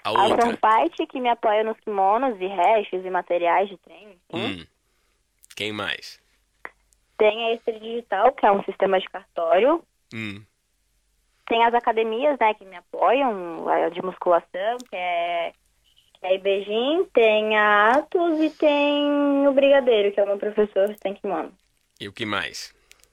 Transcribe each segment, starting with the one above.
A A outra? Formpite, que me apoia nos kimonos e restos e materiais de treino. Quem mais? Tem a Estri Digital, que é um sistema de cartório. Tem as academias, né, que me apoiam, a de musculação, que é a IBGIM, tem a Atos e tem o Brigadeiro, que é o meu professor, tem kimono. E o que mais?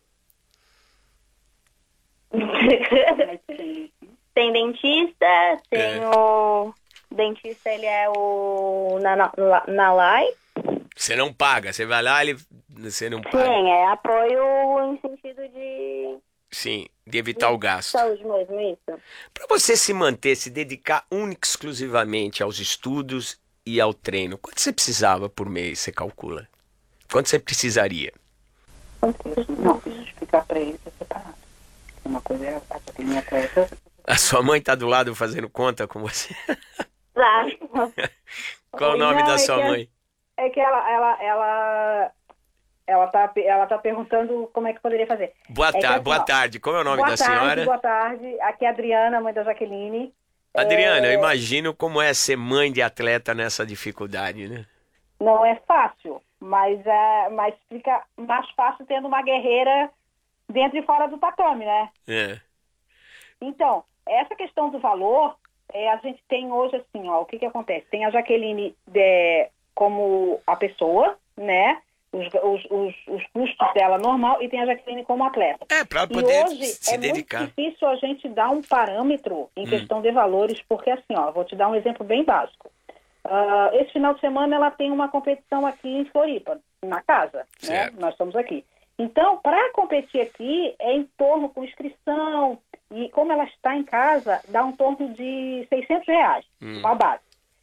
Tem dentista, tem o... Dentista, ele é o Nalai. Você não paga, você vai lá, você não paga. Sim, é apoio em sentido de Sim, de evitar o gasto. saúde mesmo, isso. Para você se manter, se dedicar única e exclusivamente aos estudos e ao treino, quanto você precisava por mês, você calcula? Quanto você precisaria? Não, preciso explicar para ele que é separado. Uma coisa é a minha atleta. A sua mãe tá do lado fazendo conta com você? Qual o Não, nome da é sua que mãe? É que ela tá perguntando como é que poderia fazer. Boa, que assim, boa tarde, como é o nome boa da tarde, senhora? Boa tarde, aqui é a Adriana, mãe da Jaqueline. Adriana, eu imagino como é ser mãe de atleta nessa dificuldade, né? Não é fácil, mas fica mais fácil tendo uma guerreira dentro e fora do tatame, né? É. Então, essa questão do valor, a gente tem hoje assim, ó, o que acontece? Tem a Jaqueline como a pessoa, né? Os custos dela normal e tem a Jaqueline como atleta. Para poder e hoje se dedicar. Muito difícil a gente dar um parâmetro em questão de valores, porque assim, ó, vou te dar um exemplo bem básico. Esse final de semana ela tem uma competição aqui em Floripa, na casa, né? Nós estamos aqui. Então, para competir aqui, é em torno com inscrição, e como ela está em casa, dá um torno de R$600, uma base.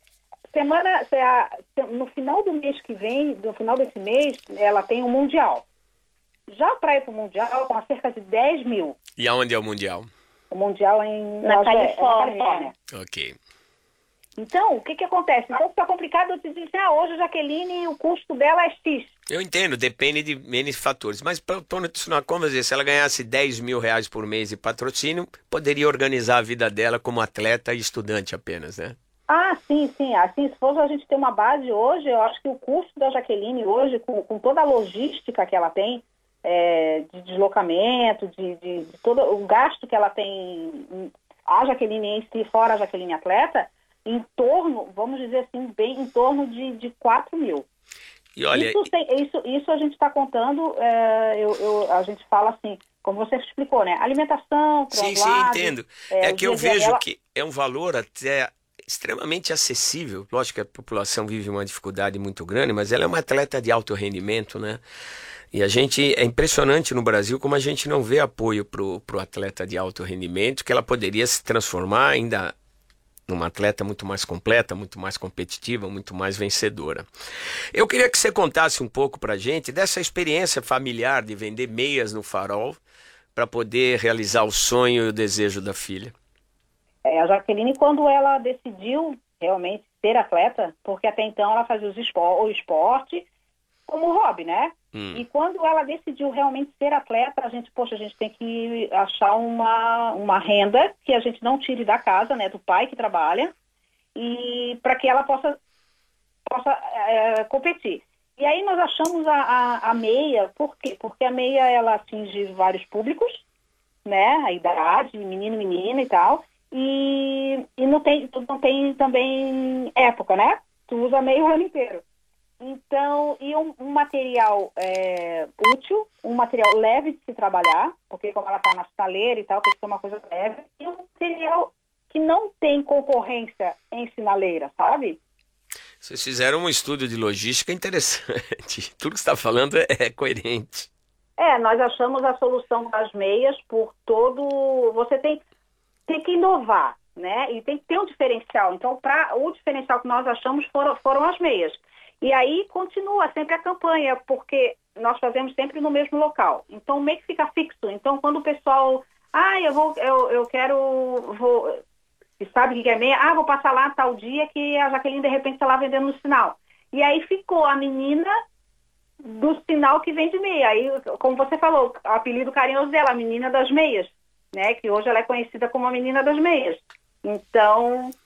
No final do mês que vem, no final desse mês, ela tem um Mundial. Já para ir para o Mundial, com cerca de 10 mil. E aonde é o Mundial? O Mundial é na Califórnia. Ok. Então, o que acontece? Então fica complicado eu te dizer, hoje a Jaqueline, o custo dela é X. Eu entendo, depende de N fatores. Mas para tornar isso na conta, se ela ganhasse R$10.000 por mês de patrocínio, poderia organizar a vida dela como atleta e estudante apenas, né? Sim. Assim, se fosse a gente ter uma base hoje, eu acho que o custo da Jaqueline hoje, com toda a logística que ela tem, de deslocamento, de todo o gasto que ela tem, a Jaqueline em si, fora a Jaqueline atleta, em torno, vamos dizer assim, bem em torno de 4 mil. E olha, isso a gente está contando, a gente fala assim, como você explicou, né? Alimentação, sim, entendo. Que eu vejo que é um valor até extremamente acessível. Lógico que a população vive uma dificuldade muito grande, mas ela é uma atleta de alto rendimento, né? E é impressionante no Brasil como a gente não vê apoio pro atleta de alto rendimento, que ela poderia se transformar ainda numa atleta muito mais completa, muito mais competitiva, muito mais vencedora. Eu queria que você contasse um pouco pra gente dessa experiência familiar de vender meias no Farol para poder realizar o sonho e o desejo da filha. A Jaqueline, quando ela decidiu realmente ser atleta, porque até então ela fazia o esporte como hobby, né? E quando ela decidiu realmente ser atleta, a gente tem que achar uma renda que a gente não tire da casa, né, do pai que trabalha, e para que ela possa competir. E aí nós achamos a meia, por quê? Porque a meia, ela atinge vários públicos, né, a idade, menino, menina e tal, e não tem também época, né? Tu usa meia o ano inteiro. Então, e um material útil, um material leve de se trabalhar, porque como ela está na sinaleira e tal, tem que ser uma coisa leve, e um material que não tem concorrência em sinaleira, sabe? Vocês fizeram um estudo de logística interessante. Tudo que você está falando é coerente. Nós achamos a solução das meias por todo... Você tem que inovar, né? E tem que ter um diferencial. Então, o diferencial que nós achamos foram as meias. E aí continua sempre a campanha, porque nós fazemos sempre no mesmo local. Então, meio que fica fixo. Então, quando o pessoal... eu quero... Você sabe o que é meia? Vou passar lá tal dia que a Jaqueline, de repente, está lá vendendo no sinal. E aí ficou a menina do sinal que vende meia. Aí, como você falou, o apelido carinhoso dela, a menina das meias, né? Que hoje ela é conhecida como a menina das meias. Então,